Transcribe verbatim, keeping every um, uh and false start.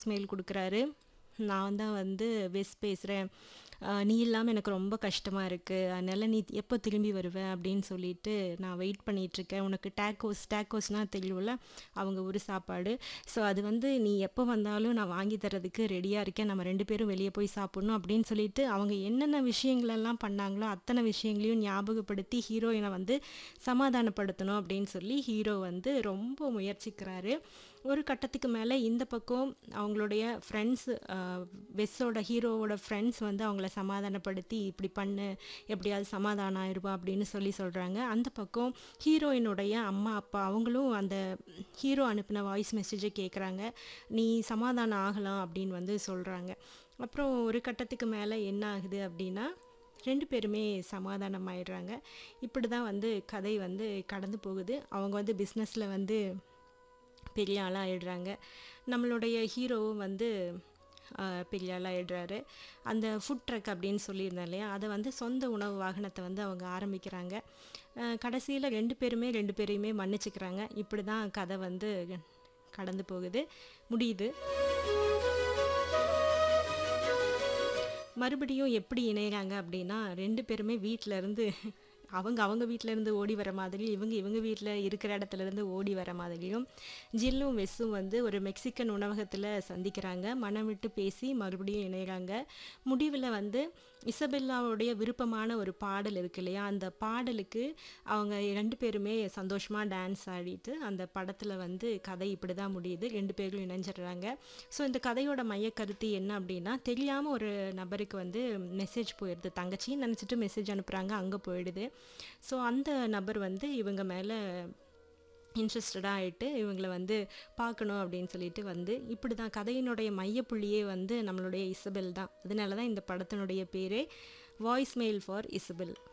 Mail குடுக்குறாரு. நான் தான் வந்து வெஸ் பேசுறேன். அ "நீ இல்லாம எனக்கு ரொம்ப கஷ்டமா இருக்கு. அதனால நீ எப்போ திரும்பி வருவ?" அப்படின்னு சொல்லிட்டு நான் வெயிட் பண்ணிட்டுருக்கேன். உனக்கு டேக்கோஸ் டேக்கோஸ்னா தெரியும்ல, அவங்க ஊர் சாப்பாடு. ஸோ அது வந்து "நீ எப்போ வந்தாலும் நான் வாங்கி தர்றதுக்கு ரெடியா இருக்கேன். நம்ம ரெண்டு பேரும் வெளிய போய் சாப்பிடணும்." அப்படின்னு சொல்லிட்டு அவங்க என்னென்ன விஷயங்களெல்லாம் பண்ணாங்களோ, அத்தனை விஷயங்களையும் ஞாபகப்படுத்தி ஹீரோயின வந்து சமாதானப்படுத்தணும் அப்படின்னு சொல்லி ஹீரோ வந்து ரொம்ப முயற்சிக்கிறாரு. ஒரு கட்டத்துக்கு மேல இந்த பக்கம் அவங்களுடைய ஃப்ரெண்ட்ஸ் அ வெஸ்ஸோட ஹீரோவோட ஃப்ரெண்ட்ஸ் வந்து அவங்கள சமாதானப்படுத்தி, "இப்படி பண்ணு, எப்படியாவது சமாதானம் ஆயிருவா" அப்படின்னு சொல்லி சொல்றாங்க. அந்த பக்கம் ஹீரோயினுடைய அம்மா, அப்பா அவங்களும் அந்த ஹீரோ அனுப்பின வாய்ஸ் மெசேஜ கேட்குறாங்க. "நீ சமாதானம் ஆகலாம்" அப்படின்னு வந்து சொல்றாங்க. அப்புறம் ஒரு கட்டத்துக்கு மேல என்ன ஆகுது அப்படின்னா, ரெண்டு பேருமே சமாதானம் ஆயிடுறாங்க. இப்படி தான் வந்து கதை வந்து கடந்து போகுது. அவங்க வந்து பிஸ்னஸ்ல வந்து பெரிய ஆளா ஆயிடுறாங்க. நம்மளுடைய ஹீரோவும் வந்து அ பெரிய ஆளா ஆயிடுறாரு. அந்த ஃபுட் ட்ரக் அப்படின்னு சொல்லியிருந்தேன் இல்லையா? அத வந்து சொந்த உணவு வாகனத்த வந்து அவங்க ஆரம்பிக்கிறாங்க. அ கடைசியில ரெண்டு பேருமே ரெண்டு பேரையுமே மன்னிச்சுக்கிறாங்க. இப்படி தான் கதை வந்து கடந்து போகுது. முடியுது. மறுபடியும் எப்படி இணையறாங்க அப்படின்னா, ரெண்டு பேருமே வீட்ல இருந்து அவங்க அவங்க வீட்ல இருந்து ஓடி வர மாதிரியும், இவங்க இவங்க வீட்ல இருக்கிற இடத்துல இருந்து ஓடி வர மாதிரியும், ஜில்லும் வெஸ்ஸும் வந்து ஒரு மெக்சிகன் உணவகத்துல சந்திக்கிறாங்க. மனம் விட்டு பேசி மறுபடியும் இணையறாங்க. முடிவுல வந்து இசபெல்லாவுடைய விருப்பமான ஒரு பாடல் இருக்கு இல்லையா? அந்த பாடலுக்கு அவங்க ரெண்டு பேருமே சந்தோஷமா டான்ஸ் ஆடிட்டு, அந்த படத்துல வந்து கதை இப்படி தான் முடியுது. ரெண்டு பேரும் இணைஞ்சிடுறாங்க. ஸோ இந்த கதையோட மையக்கருத்து என்ன அப்படின்னா, தெரியாம ஒரு நபருக்கு வந்து மெசேஜ் போயிருது. தங்கச்சின்னு நெனச்சுட்டு மெசேஜ் அனுப்புறாங்க. அங்க போயிடுது. ஸோ அந்த நபர் வந்து இவங்க மேல இன்ட்ரெஸ்டடா ஆயிட்டு, இவங்கள வந்து பார்க்கணும் அப்படின்னு சொல்லிட்டு வந்து இப்படி தான் கதையினுடைய மையப்புள்ளியே வந்து நம்மளுடைய இசபெல் தான். அதனால தான் இந்த படத்தினுடைய பேரே வாய்ஸ் மெயில் ஃபார் இசபெல்.